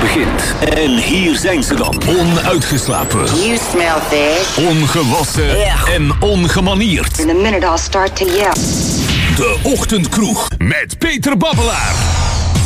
begint. En hier zijn ze dan. Onuitgeslapen. You smell fish. Ongewassen en ongemanierd. In a minute I'll start to yell. De Ochtendkroeg met Peter Babbelaar.